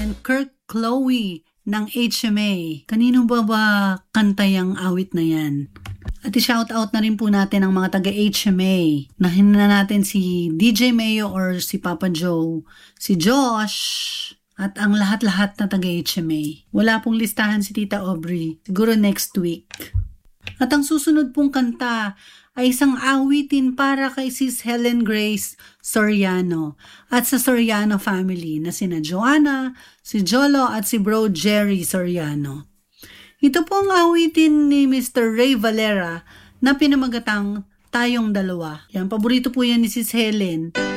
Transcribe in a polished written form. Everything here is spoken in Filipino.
and Kirk Chloe ng HMA. Kanino ba kanta yung awit na yan? At i-shoutout na rin po natin ang mga taga-HMA. Nahin na natin si DJ Mayo or si Papa Joe, si Josh, at ang lahat-lahat na taga-HMA. Wala pong listahan si Tita Aubrey. Siguro next week. At ang susunod pong kanta ay isang awitin para kay Sis Helen Grace Soriano at sa Soriano family na sina Joanna, si Jolo at si Bro Jerry Soriano. Ito po ang awitin ni Mr. Ray Valera na pinamagatang Tayong Dalawa. Yan, paborito po yan ni Sis Helen.